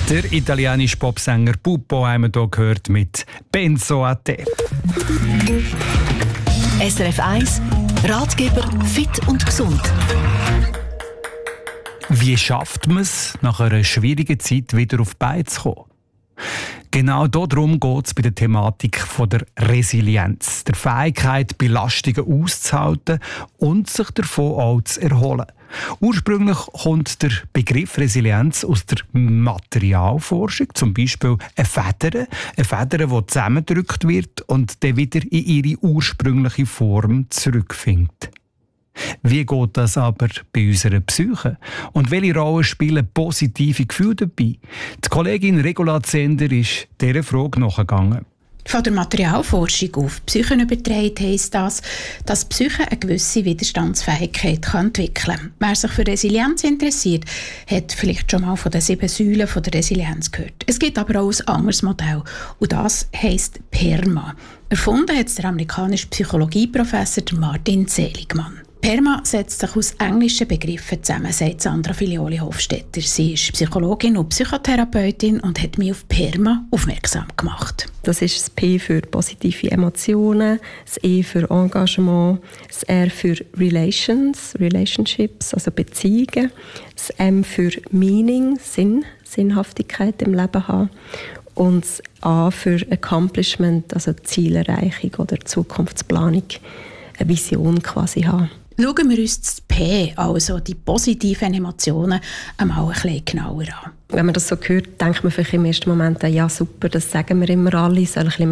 Der italienische Popsänger Pupo haben wir hier gehört mit «Penso a te». SRF 1 Ratgeber fit und gesund. Wie schafft man es, nach einer schwierigen Zeit wieder auf die Beine zu kommen? Genau darum geht es bei der Thematik der Resilienz, der Fähigkeit, Belastungen auszuhalten und sich davon auch zu erholen. Ursprünglich kommt der Begriff Resilienz aus der Materialforschung, zum Beispiel eine Feder, die zusammengedrückt wird und dann wieder in ihre ursprüngliche Form zurückfindet. Wie geht das aber bei unserer Psyche? Und welche Rolle spielen positive Gefühle dabei? Die Kollegin Regula Zender ist dieser Frage nachgegangen. Von der Materialforschung auf Psychen übertragen heisst das, dass die Psyche eine gewisse Widerstandsfähigkeit entwickeln kann. Wer sich für Resilienz interessiert, hat vielleicht schon mal von den 7 Säulen der Resilienz gehört. Es gibt aber auch ein anderes Modell und das heisst PERMA. Erfunden hat es der amerikanische Psychologieprofessor Martin Seligman. PERMA setzt sich aus englischen Begriffen zusammen, sagt Sandra Filioli-Hofstetter. Sie ist Psychologin und Psychotherapeutin und hat mich auf PERMA aufmerksam gemacht. Das ist das P für positive Emotionen, das E für Engagement, das R für Relationships, also Beziehungen, das M für Meaning, Sinnhaftigkeit im Leben haben und das A für Accomplishment, also Zielerreichung oder Zukunftsplanung, eine Vision quasi haben. Schauen wir uns das P, also die positiven Emotionen, einmal ein bisschen genauer an. Wenn man das so hört, denkt man vielleicht im ersten Moment, ja super, das sagen wir immer alle, soll ein bisschen